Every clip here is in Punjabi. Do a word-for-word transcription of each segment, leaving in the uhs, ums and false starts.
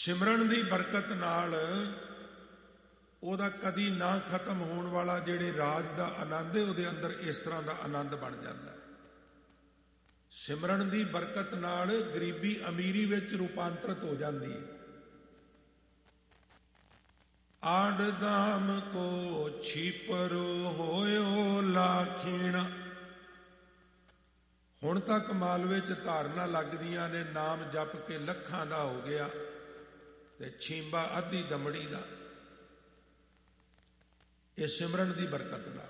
ਸਿਮਰਨ ਦੀ ਬਰਕਤ ਨਾਲ ਉਹਦਾ ਕਦੀ ਨਾ ਖਤਮ ਹੋਣ ਵਾਲਾ ਜਿਹੜੇ ਰਾਜ ਦਾ ਆਨੰਦ ਹੈ ਉਹਦੇ ਅੰਦਰ ਇਸ ਤਰ੍ਹਾਂ ਦਾ ਆਨੰਦ ਬਣ ਜਾਂਦਾ ਹੈ। ਸਿਮਰਨ ਦੀ ਬਰਕਤ ਨਾਲ ਗਰੀਬੀ ਅਮੀਰੀ ਵਿੱਚ ਰੂਪਾਂਤਰਿਤ ਹੋ ਜਾਂਦੀ ਹੈ। ਆੜ ਦਾਮ ਕੋ ਛੀਪਰ ਹੋਇਓ ਲਾਖੀਣਾ। ਹੁਣ ਤੱਕ ਮਾਲਵੇ 'ਚ ਧਾਰਨਾ ਲੱਗਦੀਆਂ ਨੇ, ਨਾਮ ਜਪ ਕੇ ਲੱਖਾਂ ਦਾ ਹੋ ਗਿਆ ਤੇ ਛੀਂਬਾ ਅੱਧੀ ਦਮੜੀ ਦਾ। ਇਹ ਸਿਮਰਨ ਦੀ ਬਰਕਤ ਨਾਲ।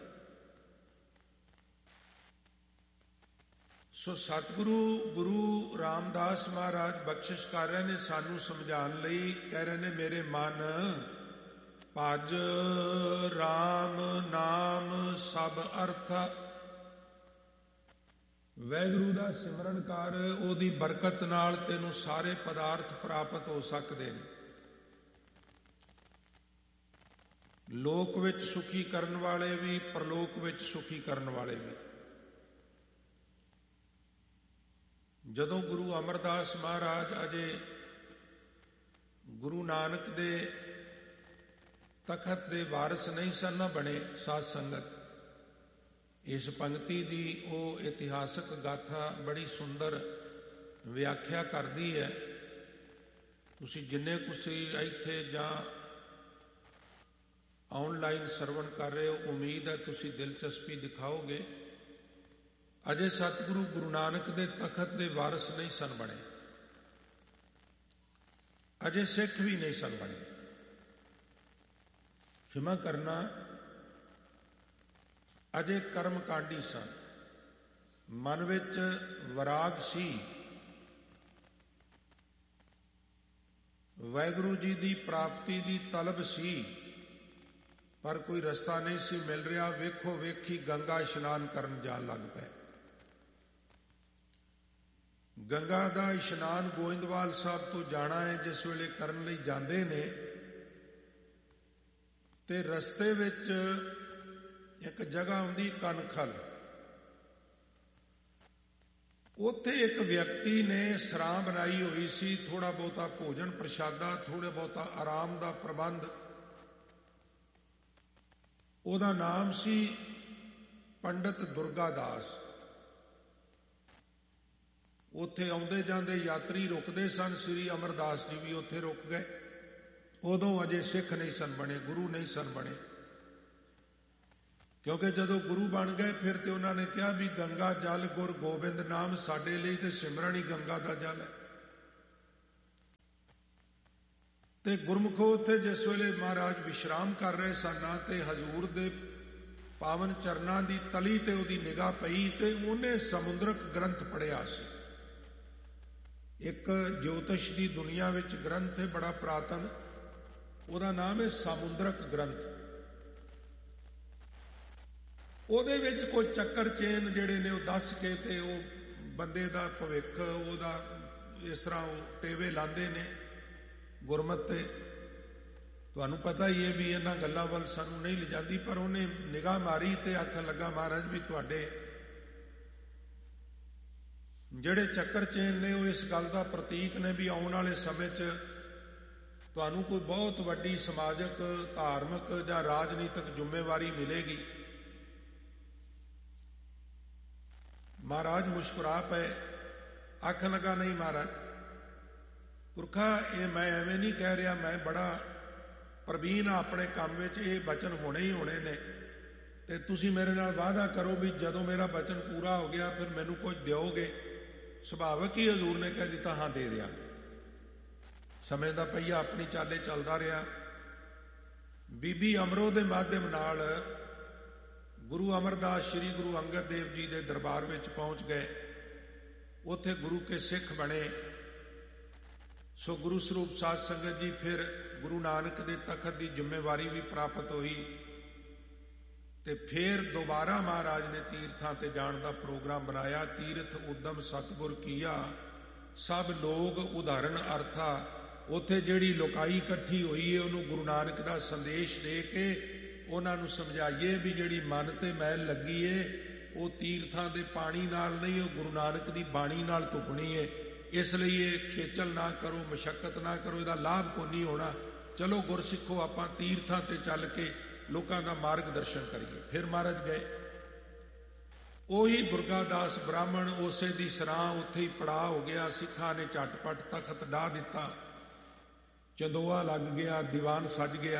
ਸੋ ਸਤਿਗੁਰੂ ਗੁਰੂ ਰਾਮਦਾਸ ਮਹਾਰਾਜ ਬਖਸ਼ਿਸ਼ ਕਰ ਰਹੇ ਨੇ ਸਾਨੂੰ ਸਮਝਾਉਣ ਲਈ। ਕਹਿ ਰਹੇ ਨੇ ਮੇਰੇ ਮਨ ਭਜ ਰਾਮ ਨਾਮ ਸਭ ਅਰਥਾ। ਵਾਹਿਗੁਰੂ ਦਾ ਸਿਮਰਨ ਕਰ, ਉਹਦੀ ਬਰਕਤ ਨਾਲ ਤੈਨੂੰ ਸਾਰੇ ਪਦਾਰਥ ਪ੍ਰਾਪਤ ਹੋ ਸਕਦੇ ਨੇ। ਲੋਕ ਵਿੱਚ ਸੁਖੀ ਕਰਨ ਵਾਲੇ ਵੀ, ਪਰਲੋਕ ਵਿੱਚ ਸੁਖੀ ਕਰਨ ਵਾਲੇ ਵੀ। ਜਦੋਂ ਗੁਰੂ ਅਮਰਦਾਸ ਮਹਾਰਾਜ ਅਜੇ ਗੁਰੂ ਨਾਨਕ ਦੇ ਤਖਤ ਦੇ ਵਾਰਿਸ ਨਹੀਂ ਸਨ ਨਾ ਬਣੇ, ਸਾਧ ਸੰਗਤ ਇਸ ਪੰਕਤੀ ਦੀ ਉਹ ਇਤਿਹਾਸਕ ਗਾਥਾ ਬੜੀ ਸੁੰਦਰ ਵਿਆਖਿਆ ਕਰਦੀ ਹੈ। ਤੁਸੀਂ ਜਿੰਨੇ ਕੁ ਇੱਥੇ ਜਾਂ ਆਨਲਾਈਨ ਸਰਵਣ ਕਰ ਰਹੇ ਹੋ, ਉਮੀਦ ਹੈ ਤੁਸੀਂ ਦਿਲਚਸਪੀ ਦਿਖਾਓਗੇ। ਅਜੇ ਸਤਿਗੁਰੂ ਗੁਰੂ ਨਾਨਕ ਦੇ ਤਖਤ ਦੇ ਵਾਰਿਸ ਨਹੀਂ ਸਨ ਬਣੇ, ਅਜੇ ਸਿੱਖ ਵੀ ਨਹੀਂ ਸਨ ਬਣੇ। ਖਿਮਾ ਕਰਨਾ, ਅਜੇ ਕਰਮਕਾਂਡੀ ਸਨ। ਮਨ ਵਿੱਚ ਵਿਰਾਗ ਸੀ, ਵਾਹਿਗੁਰੂ ਜੀ ਦੀ ਪ੍ਰਾਪਤੀ ਦੀ ਤਲਬ ਸੀ, ਪਰ ਕੋਈ ਰਸਤਾ ਨਹੀਂ ਸੀ ਮਿਲ ਰਿਹਾ। ਵੇਖੋ ਵੇਖੀ ਗੰਗਾ ਇਸ਼ਨਾਨ ਕਰਨ ਜਾਣ ਲੱਗ ਪਏ। ਗੰਗਾ ਦਾ ਇਸ਼ਨਾਨ ਗੋਇੰਦਵਾਲ ਸਾਹਿਬ ਤੋਂ ਜਾਣਾ ਹੈ। ਜਿਸ ਵੇਲੇ ਕਰਨ ਲਈ ਜਾਂਦੇ ਨੇ ਤੇ ਰਸਤੇ ਵਿੱਚ ਇੱਕ ਜਗ੍ਹਾ ਆਉਂਦੀ ਕਨਖਲ। ਉੱਥੇ ਇੱਕ ਵਿਅਕਤੀ ਨੇ ਸਰਾਂ ਬਣਾਈ ਹੋਈ ਸੀ, ਥੋੜਾ ਬਹੁਤਾ ਭੋਜਨ ਪ੍ਰਸ਼ਾਦਾ, ਥੋੜਾ ਬਹੁਤਾ ਆਰਾਮ ਦਾ ਪ੍ਰਬੰਧ। ਉਹਦਾ ਨਾਮ ਸੀ ਪੰਡਤ ਦੁਰਗਾ ਦਾਸ। ਉੱਥੇ ਆਉਂਦੇ ਜਾਂਦੇ ਯਾਤਰੀ ਰੁਕਦੇ ਸਨ। ਸ੍ਰੀ ਅਮਰਦਾਸ ਜੀ ਵੀ ਉੱਥੇ ਰੁਕ ਗਏ। ਉਦੋਂ ਅਜੇ ਸਿੱਖ ਨਹੀਂ ਸਨ ਬਣੇ, ਗੁਰੂ ਨਹੀਂ ਸਨ ਬਣੇ। ਕਿਉਂਕਿ ਜਦੋਂ ਗੁਰੂ ਬਣ ਗਏ ਫਿਰ ਤੇ ਉਹਨਾਂ ਨੇ ਕਿਹਾ ਵੀ ਗੰਗਾ ਜਲ ਗੁਰ ਗੋਬਿੰਦ ਨਾਮ, ਸਾਡੇ ਲਈ ਤੇ ਸਿਮਰਨ ਹੀ ਗੰਗਾ ਦਾ ਜਲ ਹੈ। ਤੇ ਗੁਰਮੁਖੋ ਉੱਥੇ ਜਿਸ ਵੇਲੇ ਮਹਾਰਾਜ ਵਿਸ਼ਰਾਮ ਕਰ ਰਹੇ ਸਨ ਤੇ ਹਜ਼ੂਰ ਦੇ ਪਾਵਨ ਚਰਨਾਂ ਦੀ ਤਲੀ ਤੇ ਉਹਦੀ ਨਿਗਾਹ ਪਈ ਤੇ ਉਹਨੇ ਸਮੁੰਦਰਕ ਗ੍ਰੰਥ ਪੜ੍ਹਿਆ ਸੀ। ਇੱਕ ਜੋਤਿਸ਼ ਦੀ ਦੁਨੀਆ ਵਿੱਚ ਗ੍ਰੰਥ ਹੈ ਬੜਾ ਪ੍ਰਾਤਨ, ਉਹਦਾ ਨਾਮ ਹੈ ਸਮੁੰਦਰਕ ਗ੍ਰੰਥ। ਉਹਦੇ ਵਿੱਚ ਕੋਈ ਚੱਕਰ ਚੇਨ ਜਿਹੜੇ ਨੇ ਉਹ ਦੱਸ ਕੇ ਤੇ ਉਹ ਬੰਦੇ ਦਾ ਭਵਿੱਖ, ਉਹਦਾ ਇਸ ਤਰ੍ਹਾਂ ਉਹ ਟੇਵੇ ਲਾਉਂਦੇ ਨੇ ਗੁਰਮਤਿ ਤੇ। ਤੁਹਾਨੂੰ ਪਤਾ ਹੀ ਹੈ ਵੀ ਇਹਨਾਂ ਗੱਲਾਂ ਵੱਲ ਸਾਨੂੰ ਨਹੀਂ ਲਿਜਾਂਦੀ, ਪਰ ਉਹਨੇ ਨਿਗਾਹ ਮਾਰੀ ਤੇ ਆਖਣ ਲੱਗਾ ਮਹਾਰਾਜ ਵੀ ਤੁਹਾਡੇ ਜਿਹੜੇ ਚੱਕਰ ਚੇਨ ਨੇ ਉਹ ਇਸ ਗੱਲ ਦਾ ਪ੍ਰਤੀਕ ਨੇ ਵੀ ਆਉਣ ਵਾਲੇ ਸਮੇਂ 'ਚ ਤੁਹਾਨੂੰ ਕੋਈ ਬਹੁਤ ਵੱਡੀ ਸਮਾਜਿਕ, ਧਾਰਮਿਕ ਜਾਂ ਰਾਜਨੀਤਿਕ ਜ਼ਿੰਮੇਵਾਰੀ ਮਿਲੇਗੀ। ਮਹਾਰਾਜ ਮੁਸਕਰਾ ਪਏ। ਆਖਣ ਲੱਗਾ ਨਹੀਂ ਮਹਾਰਾਜ ਪੁਰਖਾ, ਇਹ ਮੈਂ ਐਵੇਂ ਨਹੀਂ ਕਹਿ ਰਿਹਾ, ਮੈਂ ਬੜਾ ਪ੍ਰਵੀਨ ਆ ਆਪਣੇ ਕੰਮ ਵਿੱਚ, ਇਹ ਬਚਨ ਹੋਣੇ ਹੀ ਹੋਣੇ ਨੇ। ਤੇ ਤੁਸੀਂ ਮੇਰੇ ਨਾਲ ਵਾਅਦਾ ਕਰੋ ਵੀ ਜਦੋਂ ਮੇਰਾ ਬਚਨ ਪੂਰਾ ਹੋ ਗਿਆ ਫਿਰ ਮੈਨੂੰ ਕੁਝ ਦਿਓਗੇ। ਸੁਭਾਵਿਕ ਹੀ ਹਜ਼ੂਰ ਨੇ ਕਹਿ ਦਿੱਤਾ ਹਾਂ ਦੇ ਦਿਆਂਗੇ। ਸਮੇਂ ਦਾ ਪਹੀਆ ਆਪਣੀ ਚਾਲੇ ਚੱਲਦਾ ਰਿਹਾ। ਬੀਬੀ ਅਮਰੋ ਦੇ ਮਾਧਿਅਮ ਨਾਲ ਗੁਰੂ ਅਮਰਦਾਸ ਸ੍ਰੀ ਗੁਰੂ ਅੰਗਦ ਦੇਵ ਜੀ ਦੇ ਦਰਬਾਰ ਵਿੱਚ ਪਹੁੰਚ ਗਏ। ਉੱਥੇ ਗੁਰੂ ਕੇ ਸਿੱਖ ਬਣੇ। ਸੋ ਗੁਰੂ ਸਰੂਪ ਸਾਧ ਸੰਗਤ ਜੀ ਫਿਰ ਗੁਰੂ ਨਾਨਕ ਦੇ ਤਖਤ ਦੀ ਜ਼ਿੰਮੇਵਾਰੀ ਵੀ ਪ੍ਰਾਪਤ ਹੋਈ ਤੇ ਫਿਰ ਦੁਬਾਰਾ ਮਹਾਰਾਜ ਨੇ ਤੀਰਥਾਂ ਤੇ ਜਾਣ ਦਾ ਪ੍ਰੋਗਰਾਮ ਬਣਾਇਆ। ਤੀਰਥ ਉਦਮ ਸਤਿਗੁਰ ਕੀਆ, ਸਭ ਲੋਕ ਉਦਾਹਰਨ ਅਰਥਾ। ਉੱਥੇ ਜਿਹੜੀ ਲੋਕਾਈ ਇਕੱਠੀ ਹੋਈ ਹੈ ਉਹਨੂੰ ਗੁਰੂ ਨਾਨਕ ਦਾ ਸੰਦੇਸ਼ ਦੇ ਕੇ ਉਹਨਾਂ ਨੂੰ ਸਮਝਾਈਏ ਵੀ ਜਿਹੜੀ ਮਨ ਤੇ ਮੈਲ ਲੱਗੀ ਏ ਉਹ ਤੀਰਥਾਂ ਦੇ ਪਾਣੀ ਨਾਲ ਨਹੀਂ, ਉਹ ਗੁਰੂ ਨਾਨਕ ਦੀ ਬਾਣੀ ਨਾਲ ਧੁੱਪਣੀ ਏ। ਇਸ ਲਈ ਇਹ ਖੇਚਲ ਨਾ ਕਰੋ, ਮਸ਼ੱਕਤ ਨਾ ਕਰੋ, ਇਹਦਾ ਲਾਭ ਕੋਈ ਨਹੀਂ ਹੋਣਾ। ਚਲੋ ਗੁਰਸਿੱਖੋ ਆਪਾਂ ਤੀਰਥਾਂ ਤੇ ਚੱਲ ਕੇ ਲੋਕਾਂ ਦਾ ਮਾਰਗ ਦਰਸ਼ਨ ਕਰੀਏ। ਫਿਰ ਮਹਾਰਾਜ ਗਏ। ਉਹੀ ਦੁਰਗਾਦਾਸ ਬ੍ਰਾਹਮਣ ਉਸੇ ਦੀ ਸਰਾਂ ਉੱਥੇ ਹੀ ਪੜਾ ਹੋ ਗਿਆ। ਸਿੱਖਾਂ ਨੇ ਝਟਪਟ ਤਖਤ ਢਾਹ ਦਿੱਤਾ, ਚੰਦੋਆ ਲੱਗ ਗਿਆ, ਦੀਵਾਨ ਸੱਜ ਗਿਆ।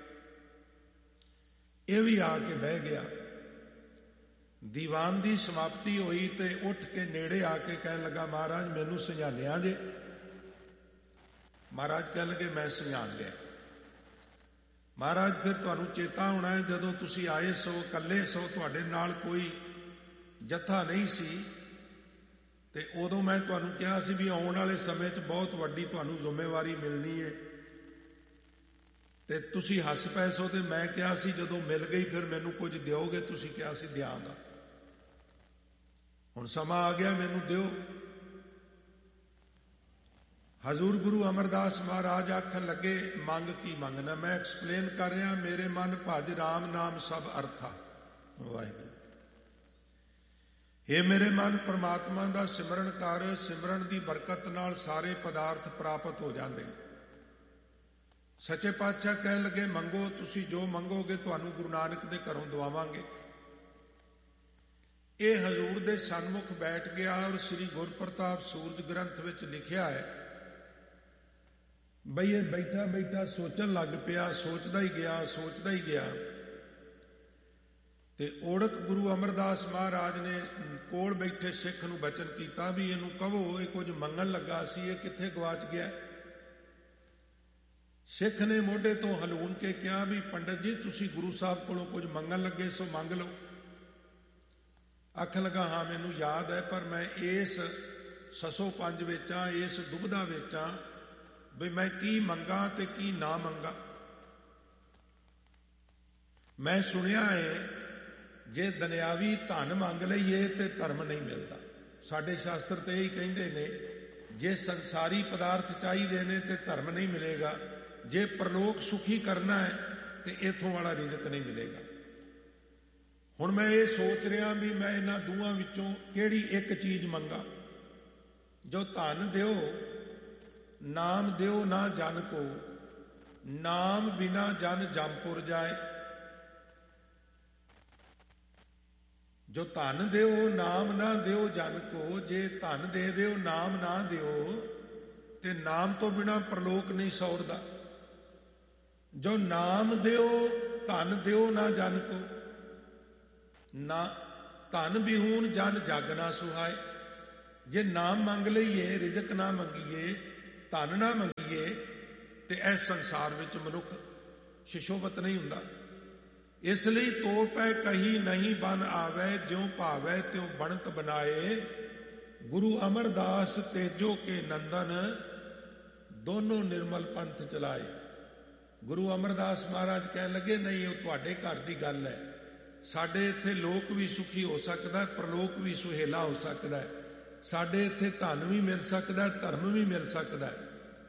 ਇਹ ਵੀ ਆ ਕੇ ਬਹਿ ਗਿਆ। ਦੀਵਾਨ ਦੀ ਸਮਾਪਤੀ ਹੋਈ ਤੇ ਉੱਠ ਕੇ ਨੇੜੇ ਆ ਕੇ ਕਹਿਣ ਲੱਗਾ, ਮਹਾਰਾਜ ਮੈਨੂੰ ਸਮਝਾਲਿਆ ਜੇ। ਮਹਾਰਾਜ ਕਹਿਣ ਲੱਗੇ, ਮੈਂ ਸਮਝਾਣ ਲਿਆ। ਮਹਾਰਾਜ ਫਿਰ ਤੁਹਾਨੂੰ ਚੇਤਾ ਹੋਣਾ ਹੈ, ਜਦੋਂ ਤੁਸੀਂ ਆਏ ਸੋ ਇਕੱਲੇ ਸੋ, ਤੁਹਾਡੇ ਨਾਲ ਕੋਈ ਜੱਥਾ ਨਹੀਂ ਸੀ, ਤੇ ਉਦੋਂ ਮੈਂ ਤੁਹਾਨੂੰ ਕਿਹਾ ਸੀ ਵੀ ਆਉਣ ਵਾਲੇ ਸਮੇਂ 'ਚ ਬਹੁਤ ਵੱਡੀ ਤੁਹਾਨੂੰ ਜ਼ਿੰਮੇਵਾਰੀ ਮਿਲਣੀ ਹੈ, ਤੇ ਤੁਸੀਂ ਹੱਸ ਪਏ ਸੋ। ਤੇ ਮੈਂ ਕਿਹਾ ਸੀ ਜਦੋਂ ਮਿਲ ਗਈ ਫਿਰ ਮੈਨੂੰ ਕੁਝ ਦਿਓਗੇ? ਤੁਸੀਂ ਕਿਹਾ ਸੀ ਦਿਆਂਗਾ। ਹੁਣ ਸਮਾਂ ਆ ਗਿਆ, ਮੈਨੂੰ ਦਿਓ। ਹਜ਼ੂਰ ਗੁਰੂ ਅਮਰਦਾਸ ਮਹਾਰਾਜ ਆਖਣ ਲੱਗੇ, ਮੰਗ ਕੀ ਮੰਗਣਾ? ਮੈਂ ਐਕਸਪਲੇਨ ਕਰ ਰਿਹਾ। ਮੇਰੇ ਮਨ ਭਜ ਰਾਮ ਨਾਮ ਸਭ ਅਰਥਾ। ਵਾਹਿਗੁਰੂ, ਇਹ ਮੇਰੇ ਮਨ ਪਰਮਾਤਮਾ ਦਾ ਸਿਮਰਨ ਕਰ। ਸਿਮਰਨ ਦੀ ਬਰਕਤ ਨਾਲ ਸਾਰੇ ਪਦਾਰਥ ਪ੍ਰਾਪਤ ਹੋ ਜਾਂਦੇ। ਸੱਚੇ ਪਾਤਸ਼ਾਹ ਕਹਿਣ ਲੱਗੇ, ਮੰਗੋ, ਤੁਸੀਂ ਜੋ ਮੰਗੋਗੇ ਤੁਹਾਨੂੰ ਗੁਰੂ ਨਾਨਕ ਦੇ ਘਰੋਂ ਦਵਾਵਾਂਗੇ। ਇਹ ਹਜ਼ੂਰ ਦੇ ਸਨਮੁਖ ਬੈਠ ਗਿਆ। ਔਰ ਸ੍ਰੀ ਗੁਰਪ੍ਰਤਾਪ ਸੂਰਜ ਗ੍ਰੰਥ ਵਿੱਚ ਲਿਖਿਆ ਹੈ ਬਈ ਇਹ ਬੈਠਾ ਬੈਠਾ ਸੋਚਣ ਲੱਗ ਪਿਆ, ਸੋਚਦਾ ਹੀ ਗਿਆ, ਸੋਚਦਾ ਹੀ ਗਿਆ। ਤੇ ਓੜਕ ਗੁਰੂ ਅਮਰਦਾਸ ਮਹਾਰਾਜ ਨੇ ਕੋਲ ਬੈਠੇ ਸਿੱਖ ਨੂੰ ਬਚਨ ਕੀਤਾ ਵੀ ਇਹਨੂੰ ਕਹੋ, ਇਹ ਕੁਝ ਮੰਗਣ ਲੱਗਾ ਸੀ, ਇਹ ਕਿੱਥੇ ਗਵਾਚ ਗਿਆ? ਸਿੱਖ ਨੇ ਮੋਢੇ ਤੋਂ ਹਲੂਣ ਕੇ ਕਿਹਾ ਵੀ ਪੰਡਤ ਜੀ ਤੁਸੀਂ ਗੁਰੂ ਸਾਹਿਬ ਕੋਲੋਂ ਕੁਝ ਮੰਗਣ ਲੱਗੇ ਸੋ ਮੰਗ ਲਓ। ਆਖਣ ਲੱਗਾ, ਹਾਂ ਮੈਨੂੰ ਯਾਦ ਹੈ, ਪਰ ਮੈਂ ਇਸ ਸਸੋ ਪੰਜ ਵਿੱਚ ਆ, ਇਸ ਦੁਬਿਧਾ ਵਿੱਚ ਆ ਵੀ ਮੈਂ ਕੀ ਮੰਗਾ ਤੇ ਕੀ ਨਾ ਮੰਗਾ। ਮੈਂ ਸੁਣਿਆ ਹੈ ਜੇ ਦੁਨਿਆਵੀ ਧਨ ਮੰਗ ਲਈਏ ਤੇ ਧਰਮ ਨਹੀਂ ਮਿਲਦਾ। ਸਾਡੇ ਸ਼ਾਸਤਰ ਤੇ ਇਹੀ ਕਹਿੰਦੇ ਨੇ, ਜੇ ਸੰਸਾਰੀ ਪਦਾਰਥ ਚਾਹੀਦੇ ਨੇ ਤੇ ਧਰਮ ਨਹੀਂ ਮਿਲੇਗਾ, ਜੇ ਪਰਲੋਕ ਸੁਖੀ ਕਰਨਾ ਹੈ ਤੇ ਇਥੋਂ ਵਾਲਾ ਰਿਜ਼ਕ ਨਹੀਂ ਮਿਲੇਗਾ। ਹੁਣ ਮੈਂ ਇਹ ਸੋਚ ਰਿਹਾ ਵੀ ਮੈਂ ਇਹਨਾਂ ਦੋਵਾਂ ਵਿੱਚੋਂ ਕਿਹੜੀ ਇੱਕ ਚੀਜ਼ ਮੰਗਾ। ਜੋ ਧਨ ਦਿਓ, ਨਾਮ ਦਿਓ ਨਾ ਜਨ ਕੋ, ਨਾਮ ਬਿਨਾ ਜਨ ਜੰਪੁਰ ਜਾਏ। ਜੋ ਧਨ ਦਿਓ, ਨਾਮ ਨਾ ਦਿਓ ਜਨ ਕੋ। ਜੇ ਧਨ ਦੇ ਦਿਓ, ਨਾਮ ਨਾ ਦਿਓ, ਤੇ ਨਾਮ ਤੋਂ ਬਿਨਾ ਪਰਲੋਕ ਨਹੀਂ ਸੌਰਦਾ। ਜੋ ਨਾਮ ਦਿਓ, ਧਨ ਦਿਓ ਨਾ ਜਨ ਕੋ, ਨਾ ਧਨ ਬਿਹੂਨ ਜਨ ਜਗ ਨਾ ਸੁਹਾਏ। ਜੇ ਨਾਮ ਮੰਗ ਲਈਏ, ਰਿਜ਼ਕ ਨਾ ਮੰਗੀਏ, ਧਨ ਨਾ ਮੰਗੀਏ, ਤੇ ਇਸ ਸੰਸਾਰ ਵਿੱਚ ਮਨੁੱਖ ਸ਼ਿਸ਼ੋਭਤ ਨਹੀਂ ਹੁੰਦਾ। ਇਸ ਲਈ ਤੋ ਪੈ ਕਹੀ ਨਹੀਂ ਬਨ ਆਵੇ, ਜਿਉ ਭਾਵੈ ਤਿਉ ਬਣਤ ਬਨਾਏ। ਗੁਰੂ ਅਮਰਦਾਸ ਤੇਜੋ ਕੇ ਨੰਦਨ, ਦੋਨੋਂ ਨਿਰਮਲ ਪੰਥ ਚਲਾਏ। ਗੁਰੂ ਅਮਰਦਾਸ ਮਹਾਰਾਜ ਕਹਿਣ ਲੱਗੇ, ਨਹੀਂ ਉਹ ਤੁਹਾਡੇ ਘਰ ਦੀ ਗੱਲ ਹੈ। ਸਾਡੇ ਇੱਥੇ ਲੋਕ ਵੀ ਸੁਖੀ ਹੋ ਸਕਦਾ, ਪਰਲੋਕ ਵੀ ਸੁਹੇਲਾ ਹੋ ਸਕਦਾ ਹੈ। ਸਾਡੇ ਇੱਥੇ ਧਨ ਵੀ ਮਿਲ ਸਕਦਾ, ਧਰਮ ਵੀ ਮਿਲ ਸਕਦਾ ਹੈ।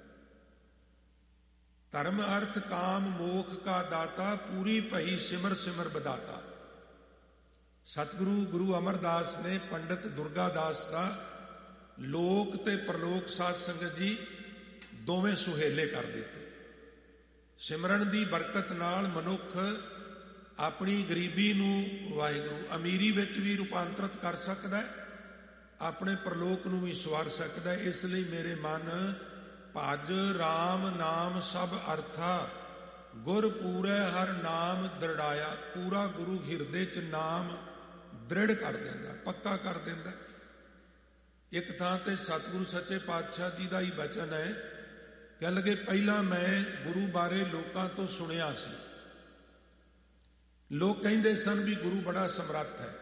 ਧਰਮ ਅਰਥ ਕਾਮ ਮੋਖ ਕਾ ਦਾਤਾ, ਪੂਰੀ ਭਈ ਸਿਮਰ ਸਿਮਰ ਬਦਾਤਾ। ਸਤਿਗੁਰੂ ਗੁਰੂ ਅਮਰਦਾਸ ਨੇ ਪੰਡਿਤ ਦੁਰਗਾਦਾਸ ਦਾ ਲੋਕ ਤੇ ਪਰਲੋਕ ਸਾਧ ਸੰਗਤ ਜੀ ਦੋਵੇਂ ਸੁਹੇਲੇ ਕਰ ਦਿੱਤੇ। ਸਿਮਰਨ ਦੀ ਬਰਕਤ ਨਾਲ ਮਨੁੱਖ ਆਪਣੀ ਗਰੀਬੀ ਨੂੰ ਵਾਹਿਗੁਰੂ ਅਮੀਰੀ ਵਿੱਚ ਵੀ ਰੂਪਾਂਤਰਿਤ ਕਰ ਸਕਦਾ ਹੈ, ਆਪਣੇ ਪਰਲੋਕ ਨੂੰ ਵੀ ਸਵਾਰ ਸਕਦਾ ਹੈ। ਇਸ ਲਈ ਮੇਰੇ ਮਨ ਭਜ ਰਾਮ ਨਾਮ ਸਭ ਅਰਥਾ, ਗੁਰ ਪੂਰੇ ਹਰ ਨਾਮ ਦ੍ਰਿੜਾਇਆ। ਪੂਰਾ ਗੁਰੂ ਹਿਰਦੇ ਚ ਨਾਮ ਦ੍ਰਿੜ ਕਰ ਦਿੰਦਾ, ਪੱਕਾ ਕਰ ਦਿੰਦਾ। ਇੱਕ ਥਾਂ ਤੇ ਸਤਿਗੁਰੂ ਸੱਚੇ ਪਾਤਸ਼ਾਹ ਜੀ ਦਾ ਹੀ ਬਚਨ ਹੈ, ਕਹਿ ਲਗੇ ਪਹਿਲਾਂ ਮੈਂ ਗੁਰੂ ਬਾਰੇ ਲੋਕਾਂ ਤੋਂ ਸੁਣਿਆ ਸੀ। ਲੋਕ ਕਹਿੰਦੇ ਸਨ ਵੀ ਗੁਰੂ ਬੜਾ ਸਮਰੱਥ ਹੈ।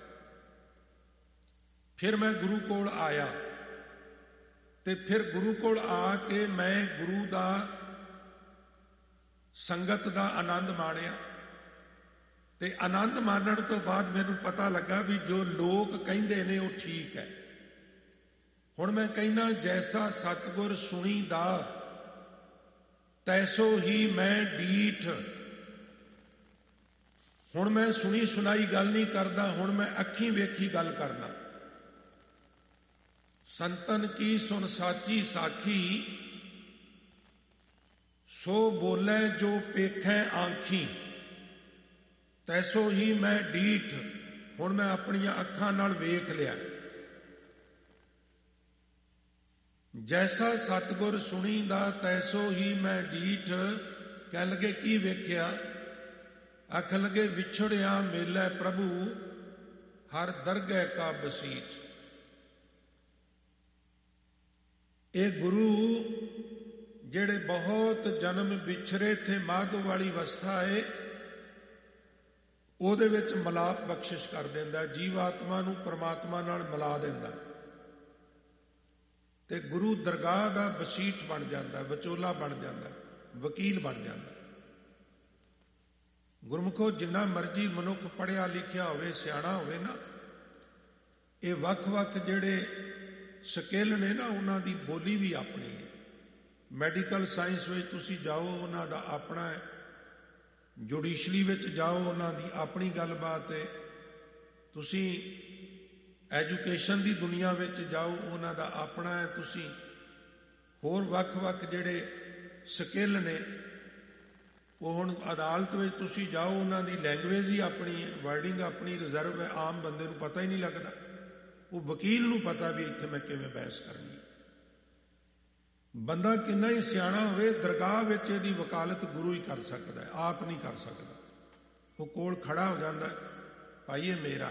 ਫਿਰ ਮੈਂ ਗੁਰੂ ਕੋਲ ਆਇਆ ਤੇ ਫਿਰ ਗੁਰੂ ਕੋਲ ਆ ਕੇ ਮੈਂ ਗੁਰੂ ਦਾ ਸੰਗਤ ਦਾ ਆਨੰਦ ਮਾਣਿਆ। ਤੇ ਆਨੰਦ ਮਾਣਨ ਤੋਂ ਬਾਅਦ ਮੈਨੂੰ ਪਤਾ ਲੱਗਾ ਵੀ ਜੋ ਲੋਕ ਕਹਿੰਦੇ ਨੇ ਉਹ ਠੀਕ ਹੈ। ਹੁਣ ਮੈਂ ਕਹਿੰਦਾ, ਜੈਸਾ ਸਤਿਗੁਰ ਸੁਣੀਦਾ ਤੈਸੋ ਹੀ ਮੈਂ ਡੀਠ। ਹੁਣ ਮੈਂ ਸੁਣੀ ਸੁਣਾਈ ਗੱਲ ਨਹੀਂ ਕਰਦਾ, ਹੁਣ ਮੈਂ ਅੱਖੀਂ ਵੇਖੀ ਗੱਲ ਕਰਨਾ। संतन की सुन साची साखी, सो बोले जो पेखै आंखी। तैसो ही मैं डीठ, हुण मैं अपनियां अखां नाल वेख लिया। जैसा सतगुर सुनीदा तैसो ही मैं डीठ। कह लगे की वेख्या? आख लगे विछड़िया मेले प्रभु, हर दरगह का बसीठ। ये गुरु जेड़े बहुत जन्म विछरे थे, माधो वाली अवस्था है, ਉਹਦੇ ਵਿੱਚ ਮਿਲਾਪ ਬਖਸ਼ਿਸ਼ ਕਰ ਦਿੰਦਾ, ਜੀਵਾਤਮਾ ਨੂੰ ਪਰਮਾਤਮਾ ਨਾਲ ਮਿਲਾ ਦਿੰਦਾ ਤੇ ਗੁਰੂ ਦਰਗਾਹ ਦਾ ਵਸੀਠ ਬਣ ਜਾਂਦਾ, ਵਿਚੋਲਾ ਬਣ ਜਾਂਦਾ, ਵਕੀਲ ਬਣ ਜਾਂਦਾ। ਗੁਰਮੁਖੋ, ਜਿੰਨਾ ਮਰਜੀ ਮਨੁੱਖ ਪੜ੍ਹਿਆ ਲਿਖਿਆ ਹੋਵੇ, ਸਿਆਣਾ ਹੋਵੇ ਨਾ, ਇਹ ਵੱਖ-ਵੱਖ ਜਿਹੜੇ ਸਕਿੱਲ ਨੇ ਨਾ, ਉਹਨਾਂ ਦੀ ਬੋਲੀ ਵੀ ਆਪਣੀ ਹੈ। ਮੈਡੀਕਲ ਸਾਇੰਸ ਵਿੱਚ ਤੁਸੀਂ ਜਾਓ, ਉਹਨਾਂ ਦਾ ਆਪਣਾ ਹੈ। ਜੁਡੀਸ਼ਰੀ ਵਿੱਚ ਜਾਓ, ਉਹਨਾਂ ਦੀ ਆਪਣੀ ਗੱਲਬਾਤ ਹੈ। ਤੁਸੀਂ ਐਜੂਕੇਸ਼ਨ ਦੀ ਦੁਨੀਆ ਵਿੱਚ ਜਾਓ, ਉਹਨਾਂ ਦਾ ਆਪਣਾ ਹੈ। ਤੁਸੀਂ ਹੋਰ ਵੱਖ-ਵੱਖ ਜਿਹੜੇ ਸਕਿੱਲ ਨੇ, ਉਹ ਹੁਣ ਅਦਾਲਤ ਵਿੱਚ ਤੁਸੀਂ ਜਾਓ, ਉਹਨਾਂ ਦੀ ਲੈਂਗੁਏਜ ਹੀ ਆਪਣੀ ਹੈ, ਵਰਡਿੰਗ ਆਪਣੀ ਰਿਜ਼ਰਵ ਹੈ। ਆਮ ਬੰਦੇ ਨੂੰ ਪਤਾ ਹੀ ਨਹੀਂ ਲੱਗਦਾ। ਉਹ ਵਕੀਲ ਨੂੰ ਪਤਾ ਵੀ ਇੱਥੇ ਮੈਂ ਕਿਵੇਂ ਬਹਿਸ ਕਰਨੀ। ਬੰਦਾ ਕਿੰਨਾ ਹੀ ਸਿਆਣਾ ਹੋਵੇ, ਦਰਗਾਹ ਵਿੱਚ ਇਹਦੀ ਵਕਾਲਤ ਗੁਰੂ ਹੀ ਕਰ ਸਕਦਾ, ਆਪ ਨਹੀਂ ਕਰ ਸਕਦਾ। ਉਹ ਕੋਲ ਖੜਾ ਹੋ ਜਾਂਦਾ, ਭਾਈ ਇਹ ਮੇਰਾ।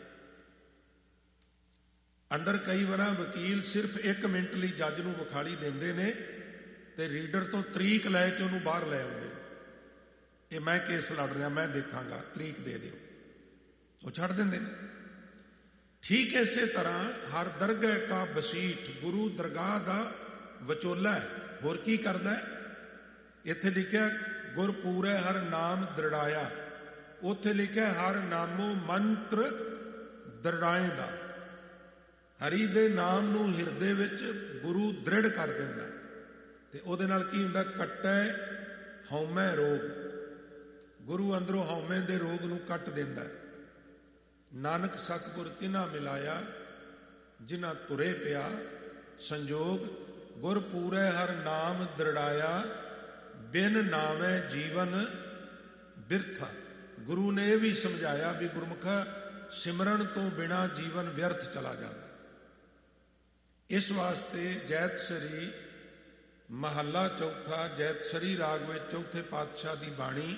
ਅੰਦਰ ਕਈ ਵਾਰ ਵਕੀਲ ਸਿਰਫ ਇੱਕ ਮਿੰਟ ਲਈ ਜੱਜ ਨੂੰ ਵਿਖਾਲੀ ਦਿੰਦੇ ਨੇ ਤੇ ਰੀਡਰ ਤੋਂ ਤਰੀਕ ਲੈ ਕੇ ਉਹਨੂੰ ਬਾਹਰ ਲੈ ਆਉਂਦੇ। ਇਹ ਮੈਂ ਕੇਸ ਲੜ ਰਿਹਾ, ਮੈਂ ਦੇਖਾਂਗਾ, ਤਰੀਕ ਦੇ ਦਿਓ। ਉਹ ਛੱਡ ਦਿੰਦੇ ਨੇ। ਠੀਕ ਇਸੇ ਤਰ੍ਹਾਂ ਹਰ ਦਰਗਾਹ ਕਾ ਬਸੀਠ, ਗੁਰੂ ਦਰਗਾਹ ਦਾ ਵਿਚੋਲਾ ਹੈ। ਹੋਰ ਕੀ ਕਰਦਾ? ਇੱਥੇ ਲਿਖਿਆ ਗੁਰ ਪੂਰੇ ਹਰ ਨਾਮ ਦ੍ਰਿੜਾਇਆ, ਉੱਥੇ ਲਿਖਿਆ ਹਰ ਨਾਮੋ ਮੰਤਰ ਦ੍ਰਿੜਾਏ ਦਾ। ਹਰੀ ਦੇ ਨਾਮ ਨੂੰ ਹਿਰਦੇ ਵਿੱਚ ਗੁਰੂ ਦ੍ਰਿੜ ਕਰ ਦਿੰਦਾ ਤੇ ਉਹਦੇ ਨਾਲ ਕੀ ਹੁੰਦਾ? ਕੱਟੈ ਹਉਮੈ ਰੋਗ। ਗੁਰੂ ਅੰਦਰੋਂ ਹਉਮੈ ਦੇ ਰੋਗ ਨੂੰ ਕੱਟ ਦਿੰਦਾ। ਨਾਨਕ ਸਤਿਗੁਰ ਤਿਨਾ ਮਿਲਾਇਆ, ਜਿਨ੍ਹਾਂ ਤੁਰੇ ਪਿਆ ਸੰਜੋਗ। ਗੁਰ ਪੂਰੇ ਹਰ ਨਾਮ ਦ੍ਰਿੜਾਇਆ, ਬਿਨ ਨਾਮੈ ਜੀਵਨ ਬਿਰਥਾ। ਗੁਰੂ ਨੇ ਇਹ ਵੀ ਸਮਝਾਇਆ ਵੀ ਗੁਰਮੁਖਾ, ਸਿਮਰਨ ਤੋਂ ਬਿਨਾਂ ਜੀਵਨ ਵਿਅਰਥ ਚਲਾ ਜਾਂਦਾ। ਇਸ ਵਾਸਤੇ ਜੈਤਸਰੀ ਮਹੱਲਾ ਚੌਥਾ, ਜੈਤਸਰੀ ਰਾਗ ਵਿੱਚ ਚੌਥੇ ਪਾਤਸ਼ਾਹ ਦੀ ਬਾਣੀ,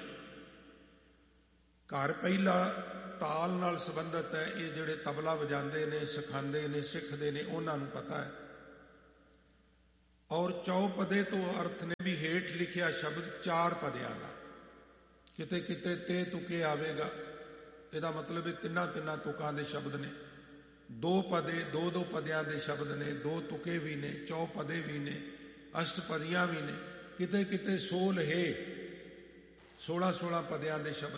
ਘਰ ਪਹਿਲਾ ਤਾਲ ਨਾਲ ਸੰਬੰਧਿਤ ਹੈ। ਇਹ ਜਿਹੜੇ ਤਬਲਾ ਵਜਾਉਂਦੇ ਨੇ, ਸਿਖਾਉਂਦੇ ਨੇ, ਸਿੱਖਦੇ ਨੇ, ਉਹਨਾਂ ਨੂੰ ਪਤਾ ਹੈ। ਔਰ ਚੌਪਦੇ ਤੋਂ ਅਰਥ ਨੇ ਵੀ ਹੇਠ ਲਿਖਿਆ ਸ਼ਬਦ ਚਾਰ ਪਦਿਆਂ ਦਾ। ਕਿਤੇ ਕਿਤੇ ਤੇ ਤੁਕੇ ਆਵੇਗਾ, ਇਹਦਾ ਮਤਲਬ ਇਹ ਤਿੰਨਾਂ ਤਿੰਨਾਂ ਤੁਕਾਂ ਦੇ ਸ਼ਬਦ ਨੇ। ਦੋ ਪਦੇ, ਦੋ ਦੋ ਪਦਿਆਂ ਦੇ ਸ਼ਬਦ ਨੇ, ਦੋ ਤੁਕੇ ਵੀ ਨੇ, ਚੌਪਦੇ ਵੀ ਨੇ, ਅਸ਼ਟਪਦੀਆਂ ਵੀ ਨੇ। ਕਿਤੇ ਕਿਤੇ ਸੋਲ ਹੈ, ਸੋਲਾਂ ਸੋਲਾਂ ਪਦਿਆਂ ਦੇ ਸ਼ਬਦ।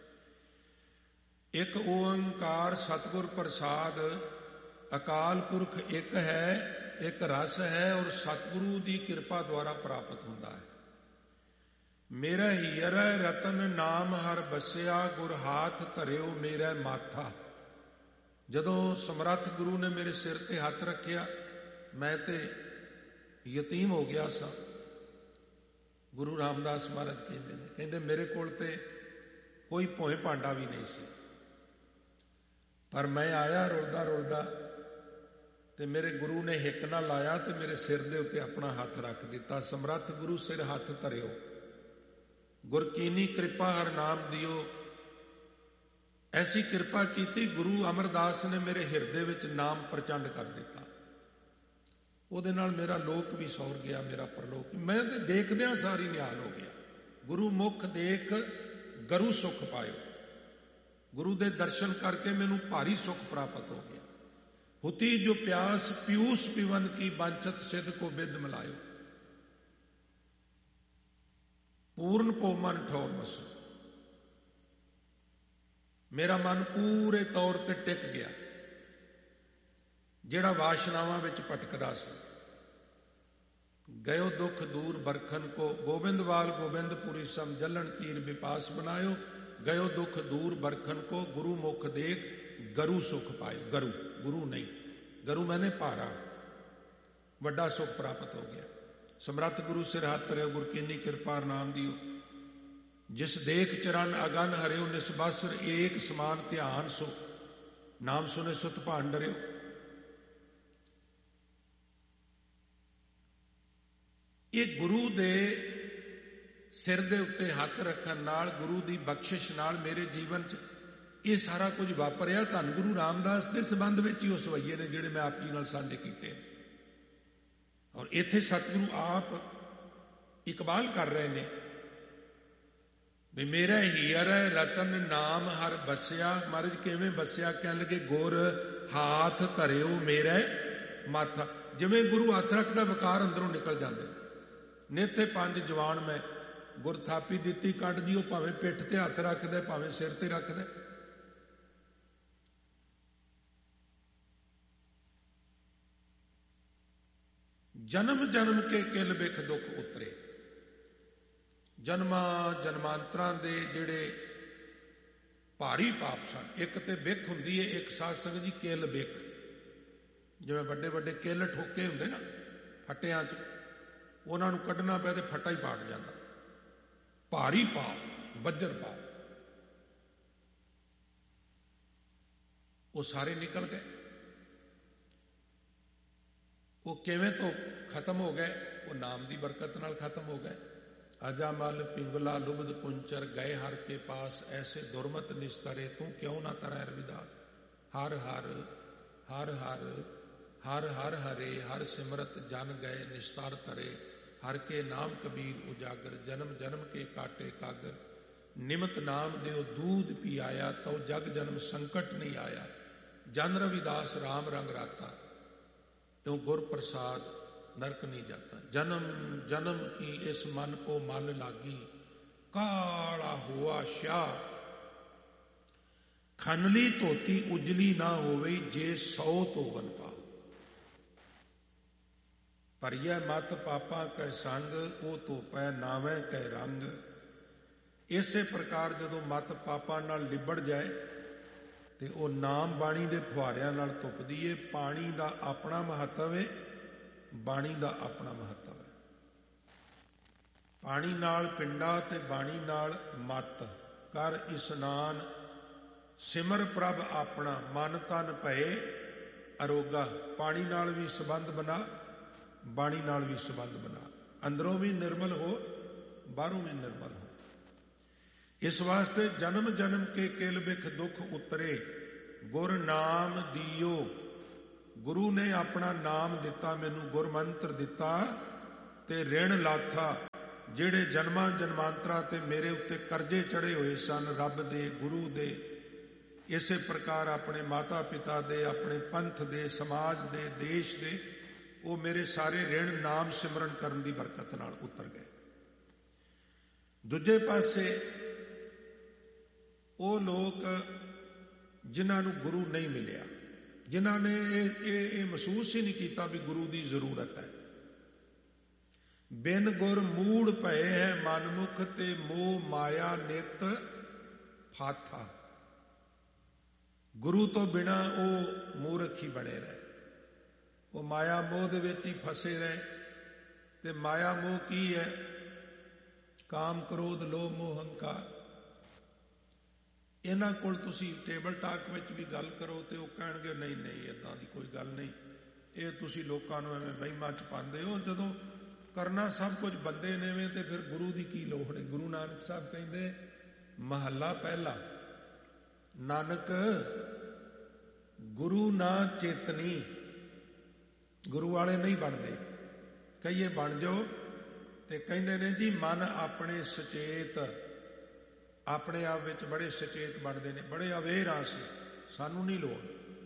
ਇੱਕ ਓੰਕਾਰ ਸਤਿਗੁਰ ਪ੍ਰਸਾਦ, ਅਕਾਲ ਪੁਰਖ ਇੱਕ ਹੈ, ਇੱਕ ਰਸ ਹੈ ਔਰ ਸਤਿਗੁਰੂ ਦੀ ਕਿਰਪਾ ਦੁਆਰਾ ਪ੍ਰਾਪਤ ਹੁੰਦਾ ਹੈ। ਮੇਰਾ ਹੀਰਾ ਰਤਨ ਨਾਮ ਹਰ ਬਸਿਆ, ਗੁਰ ਹਾਥ ਧਰਿਓ ਮੇਰਾ ਮਾਥਾ। ਜਦੋਂ ਸਮਰੱਥ ਗੁਰੂ ਨੇ ਮੇਰੇ ਸਿਰ ਤੇ ਹੱਥ ਰੱਖਿਆ, ਮੈਂ ਤੇ ਯਤੀਮ ਹੋ ਗਿਆ ਸਾਂ। ਗੁਰੂ ਰਾਮਦਾਸ ਮਹਾਰਾਜ ਕਹਿੰਦੇ ਨੇ, ਕਹਿੰਦੇ ਮੇਰੇ ਕੋਲ ਤੇ ਕੋਈ ਭੋਏ ਭਾਂਡਾ ਵੀ ਨਹੀਂ ਸੀ, ਪਰ ਮੈਂ ਆਇਆ ਰੁਲਦਾ ਰੁਲਦਾ ਤੇ ਮੇਰੇ ਗੁਰੂ ਨੇ ਹਿੱਕ ਨਾਲ ਲਾਇਆ ਤੇ ਮੇਰੇ ਸਿਰ ਦੇ ਉੱਤੇ ਆਪਣਾ ਹੱਥ ਰੱਖ ਦਿੱਤਾ। ਸਮਰੱਥ ਗੁਰੂ ਸਿਰ ਹੱਥ ਧਰਿਓ, ਗੁਰ ਕੀਨੀ ਕਿਰਪਾ ਹਰ ਨਾਮ ਦਿਓ। ਐਸੀ ਕਿਰਪਾ ਕੀਤੀ, ਗੁਰੂ ਅਮਰਦਾਸ ਨੇ ਮੇਰੇ ਹਿਰਦੇ ਵਿੱਚ ਨਾਮ ਪ੍ਰਚੰਡ ਕਰ ਦਿੱਤਾ। ਉਹਦੇ ਨਾਲ ਮੇਰਾ ਲੋਕ ਵੀ ਸੌਰ ਗਿਆ, ਮੇਰਾ ਪਰਲੋਕ। ਮੈਂ ਤੇ ਦੇਖਦਿਆਂ ਸਾਰੀ ਨਿਹਾਲ ਹੋ ਗਿਆ। ਗੁਰੂ ਮੁਖ ਦੇਖ ਗਰੂ ਸੁਖ ਪਾਇਓ। ਗੁਰੂ ਦੇ ਦਰਸ਼ਨ ਕਰਕੇ ਮੈਨੂੰ ਭਾਰੀ ਸੁਖ ਪ੍ਰਾਪਤ ਹੋ ਗਿਆ। ਹੁਤੀ ਜੋ ਪਿਆਸ ਪਿਊਸ ਪਿਵਨ ਕੀ ਬਾਂਚਤ ਸਿੱਧ ਕੋ ਬਿਦ ਮਿਲਾਇਓ। ਪੂਰਨ ਪੋ ਮਨ ਠੌਰ ਮਸੋ। ਮੇਰਾ ਮਨ ਪੂਰੇ ਤੌਰ ਤੇ ਟਿਕ ਗਿਆ, ਜਿਹੜਾ ਵਾਸ਼ਨਾਵਾਂ ਵਿੱਚ ਭਟਕਦਾ ਸੀ। ਗਇਓ ਦੁੱਖ ਦੂਰ ਬਰਖਨ ਕੋ, ਗੋਬਿੰਦਵਾਲ ਗੋਬਿੰਦਪੁਰੀ ਸਮ ਜਲਣ ਤੀਰ ਵਿਪਾਸ ਬਣਾਇਓ। ਗਇਓ ਦੁੱਖ ਦੂਰ ਬਰਖਨ ਕੋ, ਗੁਰੂ ਮੁਖ ਦੇਖ ਗਰੂ ਸੁਖ ਪਾਇਓ। ਗਰੂ, ਗੁਰੂ ਨਹੀਂ, ਗਰੂ ਮੈਨੇ ਭਾਰਾ। ਵੱਡਾ ਸੁਖ ਪ੍ਰਾਪਤ ਹੋ ਗਿਆ। ਸਮਰੱਥ ਗੁਰੂ ਸਿਰ ਹੱਥ ਰਿਓ, ਗੁਰ ਕੀਨੀ ਕਿਰਪਾ ਨਾਮ ਦਿਓ। ਜਿਸ ਦੇਖ ਚਰਨ ਅਗਨ ਹਰਿਓ, ਨਿਸਬਸਰ ਏਕ ਸਮਾਨ ਧਿਆਨ ਸੋ। ਨਾਮ ਸੁਨੇ ਸੁਤ ਭਾਨ ਡਰਿਓ। ਇਹ ਗੁਰੂ ਦੇ ਸਿਰ ਦੇ ਉੱਤੇ ਹੱਥ ਰੱਖਣ ਨਾਲ, ਗੁਰੂ ਦੀ ਬਖਸ਼ਿਸ਼ ਨਾਲ ਮੇਰੇ ਜੀਵਨ 'ਚ ਇਹ ਸਾਰਾ ਕੁਝ ਵਾਪਰਿਆ। ਧੰਨ ਗੁਰੂ ਰਾਮਦਾਸ ਦੇ ਸੰਬੰਧ ਵਿੱਚ ਹੀ ਉਹ ਸਵਈਏ ਨੇ ਜਿਹੜੇ ਮੈਂ ਆਪ ਜੀ ਨਾਲ ਸਾਂਝੇ ਕੀਤੇ। ਔਰ ਇੱਥੇ ਸਤਿਗੁਰੂ ਆਪ ਇਕਬਾਲ ਕਰ ਰਹੇ ਨੇ ਵੀ ਮੇਰਾ ਹੀਰ ਰਤਨ ਨਾਮ ਹਰ ਬਸਿਆ। ਮਹਾਰਾਜ ਕਿਵੇਂ ਬਸਿਆ? ਕਹਿਣ ਲੱਗੇ ਗੁਰ ਹਾਥ ਧਰਿਓ ਮੇਰਾ ਮਾਥਾ। ਜਿਵੇਂ ਗੁਰੂ ਹੱਥ ਰੱਖਦਾ ਵਿਕਾਰ ਅੰਦਰੋਂ ਨਿਕਲ ਜਾਂਦੇ। ਨਿੱਥੇ ਪੰਜ ਜਵਾਨ ਮੈਂ ਗੁਰ ਥਾਪੀ ਦਿੱਤੀ ਕੱਢ ਦਿਓ। ਭਾਵੇਂ ਪਿੱਠ ਤੇ ਹੱਥ ਰੱਖਦਾ, ਭਾਵੇਂ ਸਿਰ ਤੇ ਰੱਖਦਾ। ਜਨਮ ਜਨਮ ਕੇ ਕਿਲ ਬਿਖ ਦੁੱਖ ਉਤਰੇ। ਜਨਮਾਂ ਜਨਮਾਂਤਰਾਂ ਦੇ ਜਿਹੜੇ ਭਾਰੀ ਪਾਪ ਸਨ, ਇੱਕ ਤੇ ਬਿਖ ਹੁੰਦੀ ਹੈ, ਇੱਕ ਸਾਧ ਸੰਗਤ ਜੀ ਕਿਲ ਬਿਖ। ਜਿਵੇਂ ਵੱਡੇ ਵੱਡੇ ਕਿਲ ਠੋਕੇ ਹੁੰਦੇ ਨਾ ਫੱਟਿਆਂ 'ਚ, ਉਹਨਾਂ ਨੂੰ ਕੱਢਣਾ ਪਿਆ ਤੇ ਫੱਟਾ ਹੀ ਪਾਟ ਜਾਂਦਾ। ਭਾਰੀ ਪਾਪ, ਬੱਜਰ ਪਾਪ, ਉਹ ਸਾਰੇ ਨਿਕਲ ਗਏ। ਉਹ ਕਿਵੇਂ ਤੋਂ ਖਤਮ ਹੋ ਗਏ? ਉਹ ਨਾਮ ਦੀ ਬਰਕਤ ਨਾਲ ਖਤਮ ਹੋ ਗਏ। ਅਜਾ ਮਲ ਪਿੰਗਲਾ ਲੁਬਦ ਕੁੰਚਰ ਗਏ ਹਰ ਕੇ ਪਾਸ, ਐਸੇ ਦੁਰਮਤ ਨਿਸਤਰੇ ਤੂੰ ਕਿਉਂ ਨਾ ਤਰੈ ਰਵਿਦਾਸ। ਹਰ ਹਰ ਹਰ ਹਰ ਹਰ ਹਰ ਹਰੇ ਹਰ ਸਿਮਰਤ ਜਨ ਗਏ ਨਿਸਤਾਰ ਤਰੇ। ਹਰ ਕੇ ਨਾਮ ਕਬੀਰ ਉਜਾਗਰ, ਜਨਮ ਜਨਮ ਕੇ ਕਾਟੇ ਕਾਗਰ। ਨਿਮਤ ਨਾਮ ਦਿਓ ਦੂਧ ਪੀ ਆਇਆ, ਤਉ ਜਗ ਜਨਮ ਸੰਕਟ ਨਹੀਂ ਆਇਆ। ਜਨ ਰਵਿਦਾਸ ਰਾਮ ਰੰਗ ਰਾਤਾ, त्यों गुर प्रसाद नरक नहीं जाता। जन्म जन्म की इस मन को मल लागी, काला हुआ शाह। खनली धोती उजली ना होवे, जे सौ तो वन पा। परिया मत पापा कै संग, ओ तो पै नावे कै रंग। इसे प्रकार जदों मत पापा नाल लिबड़ जाए ਤੇ ਉਹ ਨਾਮ ਬਾਣੀ ਦੇ ਫੁਹਾਰਿਆਂ ਨਾਲ ਧੁੱਪਦੀ ਏ। ਪਾਣੀ ਦਾ ਆਪਣਾ ਮਹੱਤਵ ਹੈ, ਬਾਣੀ ਦਾ ਆਪਣਾ ਮਹੱਤਵ ਹੈ। ਪਾਣੀ ਨਾਲ ਪਿੰਡਾ ਤੇ ਬਾਣੀ ਨਾਲ ਮਤ ਕਰ ਇਸ਼ਨਾਨ। ਸਿਮਰ ਪ੍ਰਭ ਆਪਣਾ, ਮਨ ਤਨ ਭਏ ਅਰੋਗਾ। ਪਾਣੀ ਨਾਲ ਵੀ ਸੰਬੰਧ ਬਣਾ, ਬਾਣੀ ਨਾਲ ਵੀ ਸੰਬੰਧ ਬਣਾ। ਅੰਦਰੋਂ ਵੀ ਨਿਰਮਲ ਹੋ, ਬਾਹਰੋਂ ਵੀ ਨਿਰਮਲ ਹੋ। ਇਸ ਵਾਸਤੇ ਜਨਮ ਜਨਮ ਕੇ ਕਿਲ ਬਿਖ ਦੁੱਖ ਉਤਰੇ, ਗੁਰ ਨਾਮ ਦਿਓ। ਗੁਰੂ ਨੇ ਆਪਣਾ ਨਾਮ ਦਿੱਤਾ ਮੈਨੂੰ, ਗੁਰ ਮੰਤਰ ਦਿੱਤਾ ਤੇ ਰਿਣ ਲਾਥਾ। ਜਿਹੜੇ ਜਨਮਾਂ ਜਨਮਾਂਤਰਾਂ ਤੇ ਮੇਰੇ ਉੱਤੇ ਕਰਜ਼ੇ ਚੜੇ ਹੋਏ ਸਨ, ਰੱਬ ਦੇ, ਗੁਰੂ ਦੇ, ਇਸੇ ਪ੍ਰਕਾਰ ਆਪਣੇ ਮਾਤਾ ਪਿਤਾ ਦੇ, ਆਪਣੇ ਪੰਥ ਦੇ, ਸਮਾਜ ਦੇ, ਦੇਸ਼ ਦੇ, ਉਹ ਮੇਰੇ ਸਾਰੇ ਰਿਣ ਨਾਮ ਸਿਮਰਨ ਕਰਨ ਦੀ ਬਰਕਤ ਨਾਲ ਉਤਰ ਗਏ। ਦੂਜੇ ਪਾਸੇ ਉਹ ਲੋਕ ਜਿਨ੍ਹਾਂ ਨੂੰ ਗੁਰੂ ਨਹੀਂ ਮਿਲਿਆ, ਜਿਨ੍ਹਾਂ ਨੇ ਇਹ ਇਹ ਇਹ ਮਹਿਸੂਸ ਹੀ ਨਹੀਂ ਕੀਤਾ ਵੀ ਗੁਰੂ ਦੀ ਜ਼ਰੂਰਤ ਹੈ। ਬਿਨ ਗੁਰ ਮੂੜ ਭਏ ਹੈ ਮਨਮੁਖ, ਤੇ ਮੋਹ ਮਾਇਆ ਨਿਤ ਫਾਥਾ। ਗੁਰੂ ਤੋਂ ਬਿਨਾਂ ਉਹ ਮੂਰਖ ਹੀ ਬਣੇ ਰਹੇ, ਉਹ ਮਾਇਆ ਮੋਹ ਦੇ ਵਿੱਚ ਹੀ ਫਸੇ ਰਹੇ। ਤੇ ਮਾਇਆ ਮੋਹ ਕੀ ਹੈ? ਕਾਮ ਕ੍ਰੋਧ ਲੋਭ ਮੋਹ ਹੰਕਾਰ। ਇਹਨਾਂ ਕੋਲ ਤੁਸੀਂ ਟੇਬਲ ਟਾਕ ਵਿੱਚ ਵੀ ਗੱਲ ਕਰੋ ਤੇ ਉਹ ਕਹਿਣਗੇ ਨਹੀਂ ਨਹੀਂ ਇੱਦਾਂ ਦੀ ਕੋਈ ਗੱਲ ਨਹੀਂ, ਇਹ ਤੁਸੀਂ ਲੋਕਾਂ ਨੂੰ ਐਵੇਂ ਵਹਿਮਾਂ 'ਚ ਪਾਉਂਦੇ ਹੋ। ਜਦੋਂ ਕਰਨਾ ਸਭ ਕੁਝ ਬੰਦੇ ਨੇਵੇਂ ਤੇ ਫਿਰ ਗੁਰੂ ਦੀ ਕੀ ਲੋੜ ਹੈ? ਗੁਰੂ ਨਾਨਕ ਸਾਹਿਬ ਕਹਿੰਦੇ ਮਹੱਲਾ ਪਹਿਲਾ, ਨਾਨਕ ਗੁਰੂ ਨਾ ਚੇਤਨੀ। ਗੁਰੂ ਵਾਲੇ ਨਹੀਂ ਬਣਦੇ। ਕਹੀਏ ਬਣ ਜਾਓ ਤੇ ਕਹਿੰਦੇ ਨੇ ਜੀ ਮਨ ਆਪਣੇ ਸੁਚੇਤ, ਆਪਣੇ ਆਪ ਵਿੱਚ ਬੜੇ ਸੁਚੇਤ ਬਣਦੇ ਨੇ, ਬੜੇ ਅਵੇਅਰ ਆ ਸੀ, ਸਾਨੂੰ ਨਹੀਂ ਲੋੜ।